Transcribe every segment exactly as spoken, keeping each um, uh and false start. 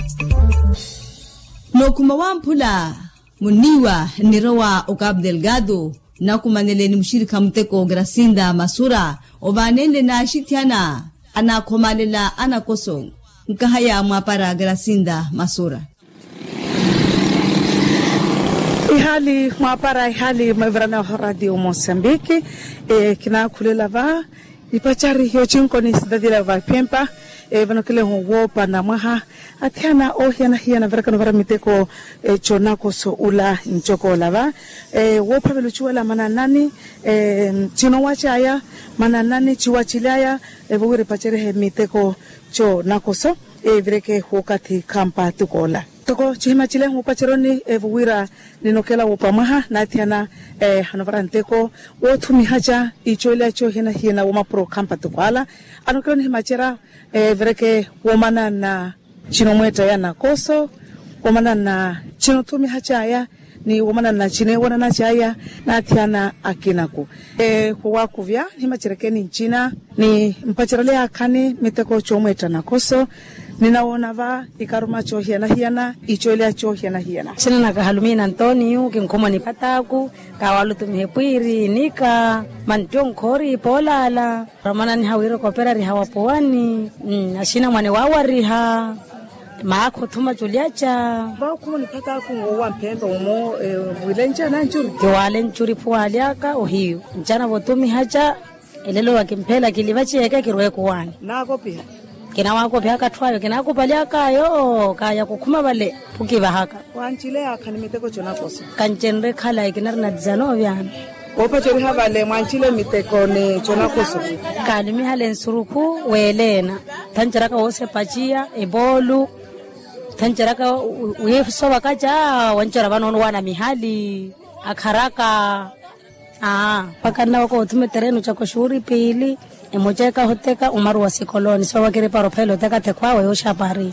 No kumawampula muniwa nirowa Okab Delgado na kumaneleni mshirika mteko Gracinda Masura obanende na shitiana ana komalela ana koso nkahaya mwapara Gracinda Masura. Ihali mwapara ihali mavrana radio Mozambique e kina kulela va ipachari hiyo chinko ni sidadila va pempa e vanokele huwopa na maha atiana ohiana hiana veraka novara miteko e chonako so ula nchoko lava e wopa veluchuela mananani e chino wachaya mananani chiwachilaya e vuwiri pachari he miteko chonako so e vireke hukati kampa tukola toko chihima chile hupachironi e vuwira ninokela wopa maha na atiana e hanovara nteko wotumi haja ichoila cho hiena hiena woma pro kampa tukola anokelo ni himachira e vireke womana na chino mweta ya na koso womana na chino tumi hachaya ni womana na chine wana na chaya na atiana akinaku e huwa kuvya himachirekeni nchina ni mpachirale akane miteko chomweta na koso ninaona va ikaruma cho hiana hiana ichoilea cho hiana hiana sina na kahalumina Antonio kinkoma ni pataku kawalu tumhepwiri nika mantiong kori polala ramana ni hawiro kopera ri hawapoani mm, ashina mwane wawariha maako tuma chuliacha ba kuma ni pataku wa mpendo umo e, wilenja na njuri kiwale njuri pualiaka ohiyo njana botumi hacha elelo wakimpela kilivachi yake kirwe kuwani nako pia kina wako pia katwayo kina kupaliaka yo kaya kukuma bale pukiva haka wanchile akani miteko chonako so kanchenre khala ikinar na dzano vyana opa chori habale mwanchile miteko ni chonako so kali mi halen suruku welena tanjaraka wose pachia ebolu tanjaraka uyeso wakaja wanchara banono wana mihali akaraka ah pakana wako tume tereno cha kushuri pili emocheka hoteka umaru wa sikoloni so wakire paro pelo teka tekwawe yoshapari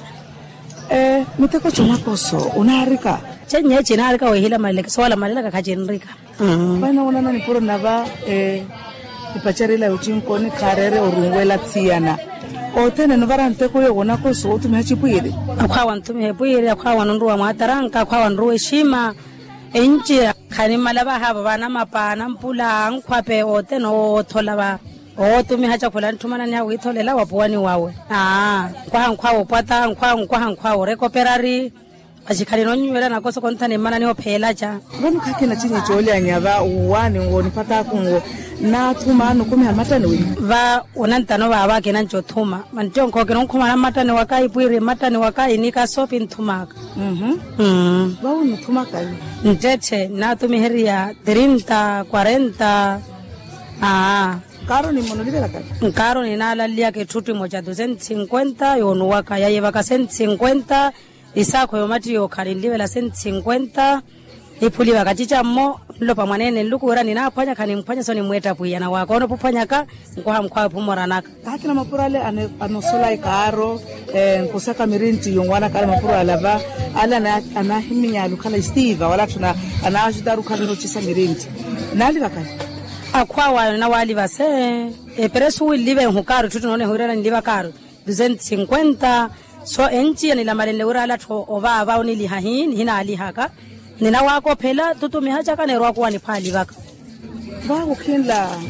eh miteko chonako so unarika chenye china arika wehila maleka so wala maleka kachenrika mhm bana unana ni puro nava eh ipacharila uchinko ni karere urungwela tiana otene novara nteko yo onako so utume hachipwiri akwawa ntume hepwiri akwawa nruwa mataranka akwawa nruwe shima enje khani malaba haba bana mapana mpula nkwape oteno tholaba o tumi hacha kula nthumana nya uitholela wapuani wawe ah kwa nkwawo pata nkwa nkwa nkwawo rekoperari ajikhali nonyuela nakoso konthane mana niho phela cha ngono khakena chinye chole anyava uwani ngoni pata kungo na thuma no kumi hamatane wi va onantano baba kena nchothuma mantonko kena nkhoma na matane wakai pwire matane wakai nika sopi nthumaka mhm mhm va unthumaka ntethe na tumi heria thirty forty ah karo ni monolivela kaka karo ni nala lia ke thuti moja two fifty yonu waka yaye waka one fifty isako yomati yo khali livela one fifty ipuli wakachicha mo lopa mwanene lukura ni naphanya khani mphanya soni mweta puyana wako ono puphanya ka nkwa mkhwa phumora naka kakina mapurale anosola ikaro eh nkusaka mirinti yongwana kale mapura lava ala na anahiminya lukala Steve wala tuna anajitaru kale chisa mirinti nali kaka akwawa na wali base e presu live hukaro tutu none horera ndiva karo two fifty so enchi ni la malele urala tho ova ava oni lihahin hina ali haka nina wako phela tutu mihacha ka nerwa kwa ni phali baka ba ukhinla